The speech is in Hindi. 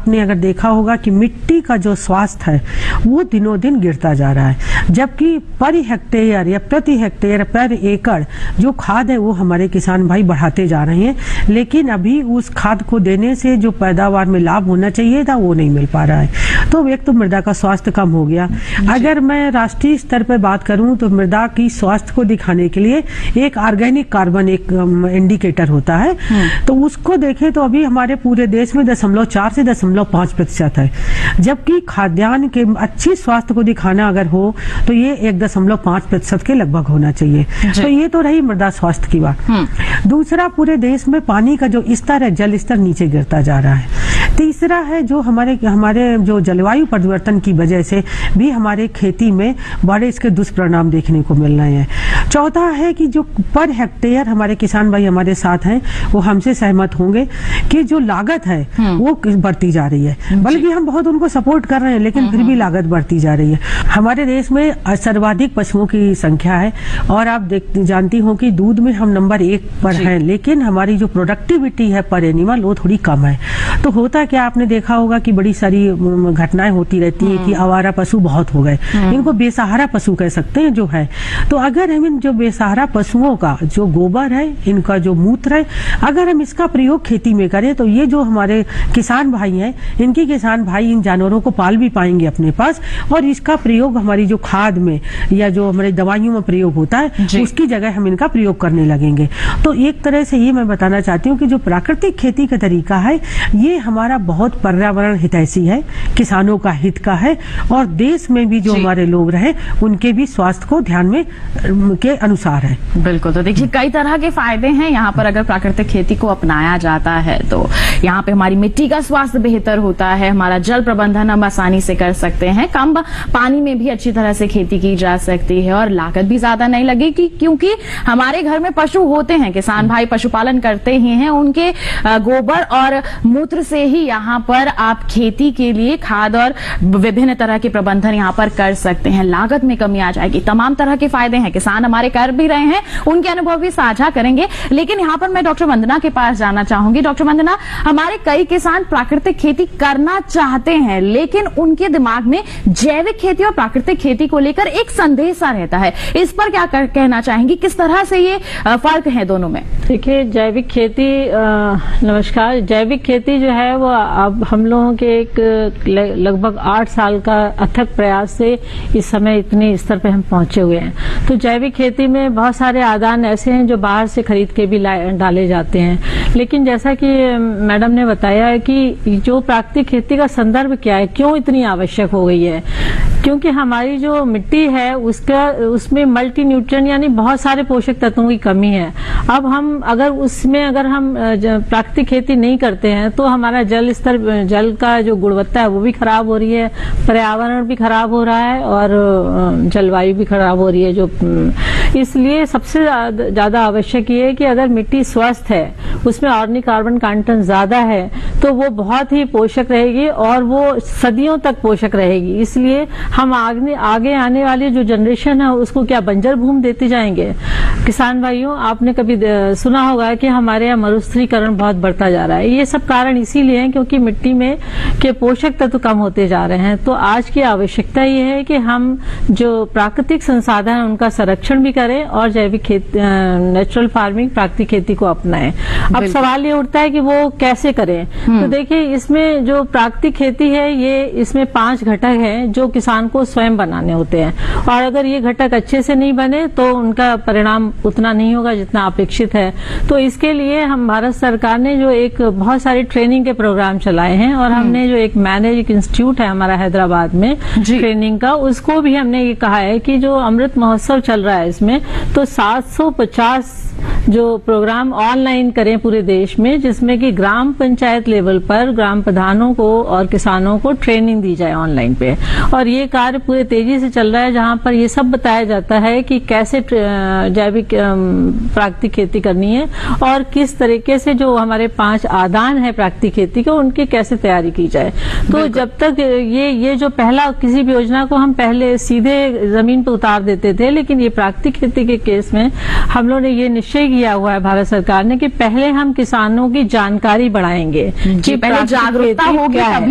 आपने अगर देखा होगा कि मिट्टी का जो स्वास्थ्य है वो दिनों दिन गिरता जा रहा है, जबकि पर हेक्टेयर या प्रति हेक्टेयर पर एकड़ जो खाद है वो हमारे किसान भाई बढ़ाते जा रहे हैं, लेकिन अभी उस खाद को देने से जो पैदावार में लाभ होना चाहिए था वो नहीं मिल पा रहा है। तो एक तो मृदा का स्वास्थ्य कम हो गया। अगर मैं राष्ट्रीय स्तर पर बात करूं तो मृदा की स्वास्थ्य को दिखाने के लिए एक ऑर्गेनिक कार्बन एक इंडिकेटर होता है, तो उसको देखें तो अभी हमारे पूरे देश में 0.4 से 0.5% है, जबकि खाद्यान्न के अच्छी स्वास्थ्य को दिखाना अगर हो तो ये 1.5% के लगभग होना चाहिए। तो ये तो रही मृदा स्वास्थ्य की बात। दूसरा, पूरे देश में पानी का जो स्तर है, जल स्तर नीचे गिरता जा रहा है। तीसरा है जो हमारे जो जलवायु परिवर्तन की वजह से भी हमारे खेती में बड़े इसके दुष्परिणाम देखने को मिल रहे हैं। चौथा है कि जो पर हेक्टेयर हमारे किसान भाई हमारे साथ हैं वो हमसे सहमत होंगे कि जो लागत है वो बढ़ती जा रही है, बल्कि हम बहुत उनको सपोर्ट कर रहे हैं, लेकिन फिर भी लागत बढ़ती जा रही है। हमारे देश में सर्वाधिक पशुओं की संख्या है और आप जानती हो कि दूध में हम नंबर 1 पर हैं, लेकिन हमारी जो प्रोडक्टिविटी है पर एनिमल वो थोड़ी कम है। तो होता क्या, आपने देखा होगा कि बड़ी सारी घटनाएं होती रहती है कि आवारा पशु बहुत हो गए, इनको बेसहारा पशु कह सकते हैं जो है। तो अगर हम इन जो बेसहारा पशुओं का जो गोबर है, इनका जो मूत्र है, अगर हम इसका प्रयोग खेती में करें तो ये जो हमारे किसान भाई हैं, इनके किसान भाई इन जानवरों को पाल भी पाएंगे अपने पास, और इसका प्रयोग हमारी जो खाद में या जो हमारी दवाइयों में प्रयोग होता है उसकी जगह हम इनका प्रयोग करने लगेंगे। तो एक तरह से ये मैं बताना चाहती हूँ कि जो प्राकृतिक खेती का तरीका है ये हमारा बहुत पर्यावरण हितैषी है, किसानों का हित का है, और देश में भी जो हमारे लोग रहे उनके भी स्वास्थ्य को ध्यान में के अनुसार है। बिल्कुल। तो देखिए कई तरह के फायदे हैं यहाँ पर अगर प्राकृतिक खेती को अपनाया जाता है तो यहाँ पे हमारी मिट्टी का स्वास्थ्य बेहतर होता है, हमारा जल प्रबंधन हम आसानी से कर सकते हैं, कम पानी में भी अच्छी तरह से खेती की जा सकती है और लागत भी ज्यादा नहीं लगेगी, क्योंकि हमारे घर में पशु होते हैं, किसान भाई पशुपालन करते ही हैं, उनके गोबर और मूत्र से ही यहाँ पर आप खेती के लिए खाद और विभिन्न तरह के प्रबंधन यहाँ पर कर सकते हैं, लागत में कमी आ जाएगी। तमाम तरह के फायदे हैं, किसान हमारे कर भी रहे हैं, उनके अनुभव भी साझा करेंगे। लेकिन यहाँ पर मैं डॉक्टर वंदना के पास जाना चाहूंगी। डॉक्टर वंदना, हमारे कई किसान प्राकृतिक खेती करना चाहते हैं, लेकिन उनके दिमाग में जैविक खेती और प्राकृतिक खेती को लेकर एक संदेह सा रहता है, इस पर क्या कहना चाहेंगी, किस तरह से ये फर्क है दोनों में? देखिए, जैविक खेती नमस्कार, जैविक खेती जो है वो अब हम लोगों के एक लगभग 8 साल का अथक प्रयास से इस समय इतने स्तर पे हम पहुंचे हुए हैं। तो जैविक खेती में बहुत सारे आदान ऐसे हैं जो बाहर से खरीद के भी डाले जाते हैं, लेकिन जैसा कि मैडम ने बताया है कि जो प्राकृतिक खेती का संदर्भ क्या है, क्यों इतनी आवश्यक हो गई है, क्योंकि हमारी जो मिट्टी है उसमें मल्टी न्यूट्रिएंट यानी बहुत सारे पोषक तत्वों की कमी है। अब हम अगर हम प्राकृतिक खेती नहीं करते हैं तो हमारा जल का जो गुणवत्ता है वो भी खराब हो रही है, पर्यावरण भी खराब हो रहा है और जलवायु भी खराब हो रही है। इसलिए सबसे ज्यादा आवश्यक ये है कि अगर मिट्टी स्वस्थ है, उसमें ऑर्गेनिक कार्बन कंटेंट ज्यादा है, तो वो बहुत ही पोषक रहेगी और वो सदियों तक पोषक रहेगी। इसलिए हम आगे आने वाली जो जनरेशन है उसको क्या बंजर भूमि देते जाएंगे? किसान भाइयों, आपने कभी सुना होगा कि हमारे यहाँ मरुस्थलीकरण बहुत बढ़ता जा रहा है। ये सब कारण इसीलिए है क्योंकि मिट्टी में के पोषक तत्व कम होते जा रहे हैं। तो आज की आवश्यकता ये है कि हम जो प्राकृतिक संसाधन है उनका संरक्षण भी करें और जैविक खेती, नेचुरल फार्मिंग, प्राकृतिक खेती को अपनाएं। अब सवाल ये उठता है कि वो कैसे करें। तो देखिए, इसमें जो प्राकृतिक खेती है ये इसमें 5 घटक हैं जो किसान को स्वयं बनाने होते हैं, और अगर ये घटक अच्छे से नहीं बने तो उनका परिणाम उतना नहीं होगा जितना अपेक्षित है। तो इसके लिए हम भारत सरकार ने जो एक बहुत सारे ट्रेनिंग के प्रोग्राम चलाए हैं और हमने जो एक मैनेज इंस्टीट्यूट है हमारा हैदराबाद में ट्रेनिंग का, उसको भी हमने ये कहा है कि जो अमृत महोत्सव चल रहा है इसमें तो 750 जो प्रोग्राम ऑनलाइन करें पूरे देश में, जिसमें कि ग्राम पंचायत लेवल पर ग्राम प्रधानों को और किसानों को ट्रेनिंग दी जाए ऑनलाइन पे। और ये कार्य पूरे तेजी से चल रहा है, जहां पर ये सब बताया जाता है कि कैसे जैविक प्राकृतिक खेती करनी है और किस तरीके से जो हमारे 5 आदान है प्राकृतिक खेती के, उनकी कैसे तैयारी की जाए। तो जब तक ये जो पहला किसी भी योजना को हम पहले सीधे जमीन पर उतार देते थे, लेकिन ये प्राकृतिक खेती के केस में हम लोगों ने ये निश्चय किया हुआ है भारत सरकार ने कि पहले हम किसानों की जानकारी बढ़ाएंगे कि पहले जागरूकता होगी।